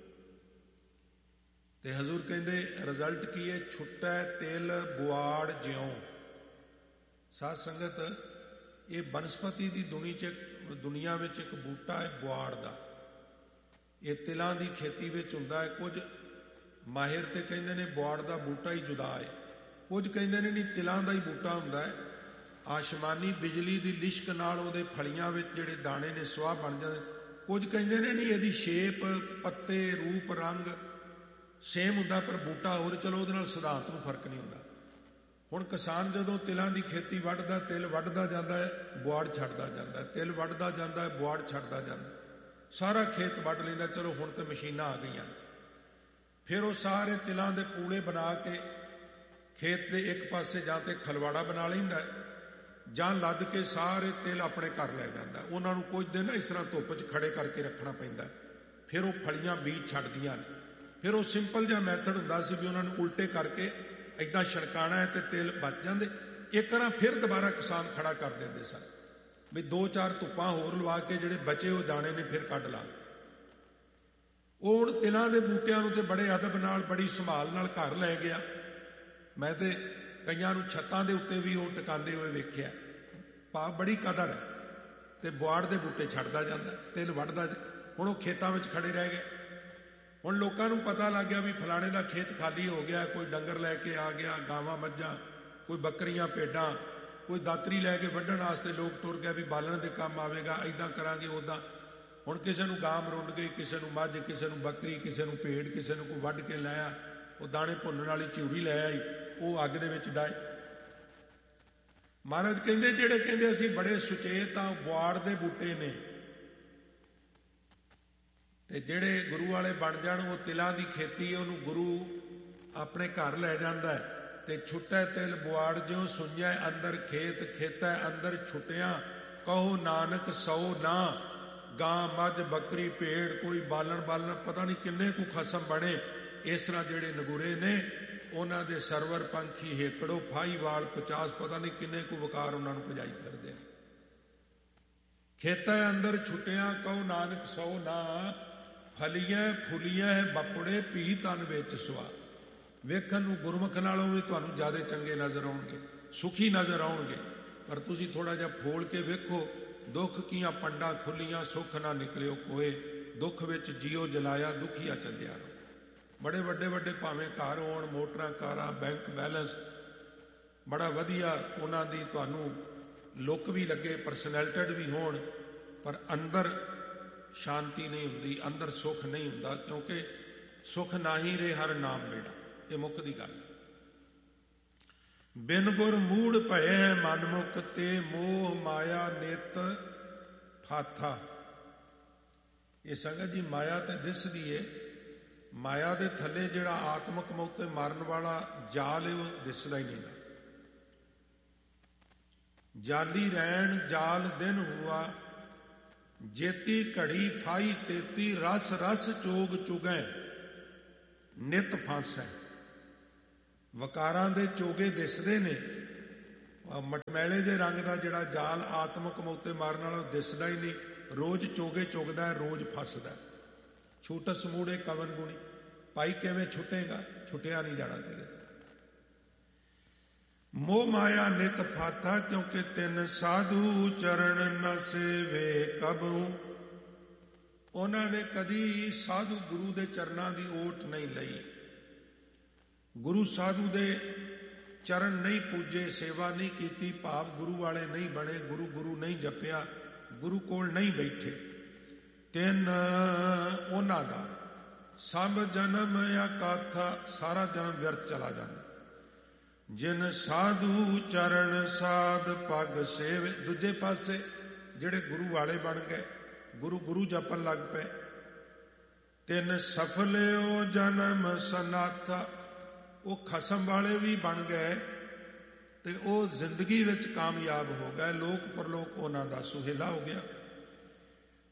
ਤੇ ਹਜ਼ੂਰ ਕਹਿੰਦੇ ਰਿਜ਼ਲਟ ਕੀ ਹੈ? ਛੁੱਟੈ ਤਿਲ ਗੁਆੜ ਜਿਉਂ। ਸਾਧ ਸੰਗਤ, ਇਹ ਬਨਸਪਤੀ ਦੀ ਦੁਨੀ 'ਚ ਦੁਨੀਆ ਵਿੱਚ ਇੱਕ ਬੂਟਾ ਹੈ ਗੁਆੜ ਦਾ। ਇਹ ਤਿਲਾਂ ਦੀ ਖੇਤੀ ਵਿੱਚ ਹੁੰਦਾ ਹੈ। ਕੁਝ ਮਾਹਿਰ ਤੇ ਕਹਿੰਦੇ ਨੇ ਗੁਆੜ ਦਾ ਬੂਟਾ ਹੀ ਜੁਦਾ ਹੈ, ਕੁਝ ਕਹਿੰਦੇ ਨੇ ਨਹੀਂ ਤਿਲਾਂ ਦਾ ਹੀ ਬੂਟਾ ਹੁੰਦਾ ਹੈ। ਆਸਮਾਨੀ ਬਿਜਲੀ ਦੀ ਲਿਸ਼ਕ ਨਾਲ ਉਹਦੇ ਫਲੀਆਂ ਵਿੱਚ ਜਿਹੜੇ ਦਾਣੇ ਨੇ ਸਵਾਹ ਬਣ ਜਾਂਦੇ। ਕੁਝ ਕਹਿੰਦੇ ਨੇ ਨਹੀਂ, ਇਹਦੀ ਸ਼ੇਪ, ਪੱਤੇ, ਰੂਪ, ਰੰਗ ਸੇਮ ਹੁੰਦਾ, ਪਰ ਬੂਟਾ ਹੋਰ, ਚਲੋ ਉਹਦੇ ਨਾਲ ਸਿਧਾਂਤ ਨੂੰ ਫਰਕ ਨਹੀਂ ਹੁੰਦਾ। ਹੁਣ ਕਿਸਾਨ ਜਦੋਂ ਤਿਲਾਂ ਦੀ ਖੇਤੀ ਵੱਢਦਾ, ਤਿਲ ਵੱਢਦਾ ਜਾਂਦਾ ਹੈ, ਬੁਆੜ ਛੱਡਦਾ ਜਾਂਦਾ ਹੈ, ਤਿਲ ਵੱਢਦਾ ਜਾਂਦਾ ਹੈ, ਬੁਆੜ ਛੱਡਦਾ ਜਾਂਦਾ, ਸਾਰਾ ਖੇਤ ਵੱਢ ਲੈਂਦਾ। ਚਲੋ ਹੁਣ ਤਾਂ ਮਸ਼ੀਨਾਂ ਆ ਗਈਆਂ, ਫਿਰ ਉਹ ਸਾਰੇ ਤਿਲਾਂ ਦੇ ਪੂਲੇ ਬਣਾ ਕੇ ਖੇਤ ਦੇ ਇੱਕ ਪਾਸੇ ਜਾਂ ਤੇ ਖਲਵਾੜਾ ਬਣਾ ਲੈਂਦਾ, ਜਾਂ ਲੱਦ ਕੇ ਸਾਰੇ ਤਿਲ ਆਪਣੇ ਘਰ ਲੈ ਜਾਂਦਾ। ਉਹਨਾਂ ਨੂੰ ਕੁਝ ਦਿਨ ਇਸ ਤਰ੍ਹਾਂ ਧੁੱਪ 'ਚ ਖੜੇ ਕਰਕੇ ਰੱਖਣਾ ਪੈਂਦਾ, ਫਿਰ ਉਹ ਫਲੀਆਂ ਬੀਜ ਛੱਡਦੀਆਂ ਨੇ। ਫਿਰ ਉਹ ਸਿੰਪਲ ਜਿਹਾ ਮੈਥਡ ਹੁੰਦਾ ਸੀ ਵੀ ਉਹਨਾਂ ਨੂੰ ਉਲਟੇ ਕਰਕੇ ਇੱਦਾਂ ਛਣਕਾਣਾ ਹੈ ਤੇ ਤਿਲ ਬਚ ਜਾਂਦੇ। ਇੱਕ ਤਰ੍ਹਾਂ ਫਿਰ ਦੁਬਾਰਾ ਕਿਸਾਨ ਖੜਾ ਕਰ ਦਿੰਦੇ ਸਨ ਵੀ ਦੋ ਚਾਰ ਧੁੱਪਾਂ ਹੋਰ ਲਵਾ ਕੇ ਜਿਹੜੇ ਬਚੇ ਹੋਏ ਦਾਣੇ ਨੇ ਫਿਰ ਕੱਢ ਲਾ। ਉਹ ਹੁਣ ਤਿਲਾਂ ਦੇ ਬੂਟਿਆਂ ਨੂੰ ਤੇ ਬੜੇ ਅਦਬ ਨਾਲ, ਬੜੀ ਸੰਭਾਲ ਨਾਲ ਘਰ ਲੈ ਗਿਆ। ਮੈਂ ਤੇ ਕਈਆਂ ਨੂੰ ਛੱਤਾਂ ਦੇ ਉੱਤੇ ਵੀ ਉਹ ਟਿਕਾਉਂਦੇ ਹੋਏ ਵੇਖਿਆ। ਭਾਵ ਬੜੀ ਕਦਰ ਹੈ। ਤੇ ਬੁਆੜ ਦੇ ਬੂਟੇ ਛੱਡਦਾ ਜਾਂਦਾ, ਤਿਲ ਵੱਢਦਾ। ਹੁਣ ਉਹ ਖੇਤਾਂ ਵਿੱਚ ਖੜੇ ਰਹਿ ਗਏ। ਹੁਣ ਲੋਕਾਂ ਨੂੰ ਪਤਾ ਲੱਗ ਗਿਆ ਵੀ ਫਲਾਣੇ ਦਾ ਖੇਤ ਖਾਲੀ ਹੋ ਗਿਆ, ਕੋਈ ਡੰਗਰ ਲੈ ਕੇ ਆ ਗਿਆ, ਗਾਵਾਂ ਮੱਝਾਂ, ਕੋਈ ਬੱਕਰੀਆਂ ਭੇਡਾਂ, ਕੋਈ ਦਾਤਰੀ ਲੈ ਕੇ ਵੱਢਣ ਵਾਸਤੇ ਲੋਕ ਤੁਰ ਗਿਆ ਵੀ ਬਾਲਣ ਦੇ ਕੰਮ ਆਵੇਗਾ, ਇੱਦਾਂ ਕਰਾਂਗੇ ਉੱਦਾਂ। ਹੁਣ ਕਿਸੇ ਨੂੰ ਗਾਂ ਮਰੁੰਡ ਗਈ, ਕਿਸੇ ਨੂੰ ਮੱਝ, ਕਿਸੇ ਨੂੰ ਬੱਕਰੀ, ਕਿਸੇ ਨੂੰ ਭੇਡ, ਕਿਸੇ ਨੂੰ ਕੋਈ ਵੱਢ ਕੇ ਲਾਇਆ, ਉਹ ਦਾਣੇ ਭੁੰਨਣ ਵਾਲੀ ਝੂਰੀ ਲੈ ਆਈ, ਉਹ ਅੱਗ ਦੇ ਵਿੱਚ ਡਾਏ। ਮਹਾਰਾਜ ਕਹਿੰਦੇ ਜਿਹੜੇ ਕਹਿੰਦੇ ਅਸੀਂ ਬੜੇ ਸੁਚੇਤ ਆ, ਬੁਆੜ ਦੇ ਬੂਟੇ ਨੇ, ਤੇ ਜਿਹੜੇ ਗੁਰੂ ਵਾਲੇ ਬਣ ਜਾਣ, ਉਹ ਤਿਲਾਂ ਦੀ ਖੇਤੀ, ਉਹਨੂੰ ਗੁਰੂ ਆਪਣੇ ਘਰ ਲੈ ਜਾਂਦਾ ਹੈ। ਤੇ ਛੁੱਟੈ ਤਿਲ ਬੁਆੜ ਜਿਉ ਸੁਣਿਆ ਅੰਦਰ ਖੇਤ, ਖੇਤੈ ਅੰਦਰ ਛੁੱਟਿਆ ਕਹੋ ਨਾਨਕ ਸੌ ਨਾ। ਗਾਂ ਮੱਝ ਬੱਕਰੀ ਭੇਡ, ਕੋਈ ਬਾਲਣ ਬਾਲਣ ਪਤਾ ਨਹੀਂ ਕਿੰਨੇ ਕੁ ਖਸਮ ਬਣੇ। ਇਸ ਤਰ੍ਹਾਂ ਜਿਹੜੇ ਨਗੁਰੇ ਨੇ ਉਹਨਾਂ ਦੇ ਸਰਵਰ ਪੰਖੀ ਹੇਕੜੋ ਫਾਈ ਵਾਲ ਪਚਾਸ, ਪਤਾ ਨਹੀਂ ਕਿੰਨੇ ਕੁ ਵਕਾਰ ਉਹਨਾਂ ਨੂੰ ਭਜਾਈ ਕਰਦੇ ਨੇ। ਖੇਤੈ ਅੰਦਰ ਛੁੱਟਿਆ ਕਹੋ ਨਾਨਕ ਸੌ ਨਾ। ਫਲੀਐ ਫੁਲੀਐ ਬਪੜੇ ਭੀ ਤਨ ਵਿੱਚ ਸੁਆ। ਵੇਖਣ ਨੂੰ ਗੁਰਮੁਖ ਨਾਲੋਂ ਵੀ ਤੁਹਾਨੂੰ ਜ਼ਿਆਦਾ ਚੰਗੇ ਨਜ਼ਰ ਆਉਣਗੇ, ਸੁਖੀ ਨਜ਼ਰ ਆਉਣਗੇ, ਪਰ ਤੁਸੀਂ ਥੋੜਾ ਜਿਹਾ ਫੋਲ ਕੇ ਵੇਖੋ। ਦੁੱਖ ਕੀਆਂ ਪੰਡਾਂ ਖੁੱਲੀਆਂ, ਸੁੱਖ ਨਾ ਨਿਕਲਿਓ ਕੋਏ। ਦੁੱਖ ਵਿੱਚ ਜੀਓ ਜਲਾਇਆ, ਦੁਖੀਆ ਚੱਲਿਆ ਰਹੋ। ਬੜੇ ਵੱਡੇ ਵੱਡੇ ਭਾਵੇਂ ਘਰ ਹੋਣ, ਮੋਟਰਾਂ ਕਾਰਾਂ, ਬੈਂਕ ਬੈਲੈਂਸ, ਬੜਾ ਵਧੀਆ ਉਹਨਾਂ ਦੀ ਤੁਹਾਨੂੰ ਲੁੱਕ ਵੀ ਲੱਗੇ, ਪਰਸਨੈਲਿਟਡ ਵੀ ਹੋਣ, ਪਰ ਅੰਦਰ ਸ਼ਾਂਤੀ ਨਹੀਂ ਹੁੰਦੀ, ਅੰਦਰ ਸੁੱਖ ਨਹੀਂ ਹੁੰਦਾ। ਕਿਉਂਕਿ ਸੁੱਖ ਨਾਹੀ ਰੇ ਹਰ ਨਾਮ ਮੇੜਾ, ਇਹ ਮੁੱਖ ਦੀ ਗੱਲ। ਬਿਨ ਗੁਰ ਮੂੜ ਭਏ ਮਨ ਮੁਖ ਤੇ ਮੋਹ ਮਾਇਆ ਨਿਤ ਫਾਥਾ। ਇਹ ਸੰਗਤ ਜੀ ਮਾਇਆ ਤੇ ਦਿਸਦੀ ਏ, ਮਾਇਆ ਦੇ ਥੱਲੇ ਜਿਹੜਾ ਆਤਮਕ ਮੌਤ ਤੇ ਮਰਨ ਵਾਲਾ ਜਾਲ ਹੈ ਉਹ ਦਿਸਦਾ ਹੀ ਨਹੀਂ। ਜਾਲੀ ਰਹਿਣ ਜਾਲ ਦਿਨ ਹੁਆ, ਜੇਤੀ ਘੜੀ ਫਾਈ ਤੇਤੀ, ਰਸ ਰਸ ਚੋਗ ਚੁਗੈ ਨਿਤ ਫਾਂਸੈ। ਵਕਾਰਾਂ ਦੇ ਚੋਗੇ ਦਿਸਦੇ ਨੇ, ਮਟਮੈਲੇ ਦੇ ਰੰਗ ਦਾ ਜਿਹੜਾ ਜਾਲ ਆਤਮਕ ਮੌਤ ਤੇ ਮਾਰਨ ਵਾਲਾ ਦਿਸਦਾ ਹੀ ਨਹੀਂ। ਰੋਜ਼ ਚੋਗੇ ਚੁਗਦਾ, ਰੋਜ਼ ਫਸਦਾ। ਛੂਟਸ ਮੂੜੇ ਕਵਨ ਗੁਣੀ, ਭਾਈ ਕਿਵੇਂ ਛੁੱਟੇਗਾ, ਛੁੱਟਿਆ ਨਹੀਂ ਜਾਣਾ ਤੇਰੇ। ਮੋਹ ਮਾਇਆ ਨਿਤ ਫਾਥਾ, ਕਿਉਂਕਿ ਤਿੰਨ ਸਾਧੂ ਚਰਨ ਨ ਸੇਵੇ ਕਬੂ। ਉਹਨਾਂ ਨੇ ਕਦੀ ਸਾਧੂ ਗੁਰੂ ਦੇ ਚਰਨਾਂ ਦੀ ਓਟ ਨਹੀਂ ਲਈ, ਗੁਰੂ ਸਾਧੂ ਦੇ ਚਰਨ ਨਹੀਂ ਪੂਜੇ, ਸੇਵਾ ਨਹੀਂ ਕੀਤੀ, ਭਾਵ ਗੁਰੂ ਵਾਲੇ ਨਹੀਂ ਬਣੇ, ਗੁਰੂ ਗੁਰੂ ਨਹੀਂ ਜਪਿਆ, ਗੁਰੂ ਕੋਲ ਨਹੀਂ ਬੈਠੇ। ਤਿੰਨ ਉਹਨਾਂ ਦਾ ਸਭ ਜਨਮ ਅਕਾਥਾ, ਸਾਰਾ ਜਨਮ ਵਿਅਰਥ ਚਲਾ ਜਾਂਦਾ। ਜਿਨ ਸਾਧੂ ਚਰਨ ਸਾਧ ਪੱਗ ਸੇਵੇ। ਦੂਜੇ ਪਾਸੇ ਜਿਹੜੇ ਗੁਰੂ ਵਾਲੇ ਬਣ ਗਏ, ਗੁਰੂ ਗੁਰੂ ਜਪਣ ਲੱਗ ਪਏ। ਤਿੰਨ ਸਫਲਿਓ ਜਨਮ ਸਨਾਥਾ, ਉਹ ਖਸਮ ਵਾਲੇ ਵੀ ਬਣ ਗਏ ਤੇ ਉਹ ਜ਼ਿੰਦਗੀ ਵਿੱਚ ਕਾਮਯਾਬ ਹੋ ਗਏ। ਲੋਕ ਪਰਲੋਕ ਉਹਨਾਂ ਦਾ ਸੁਹੇਲਾ ਹੋ ਗਿਆ।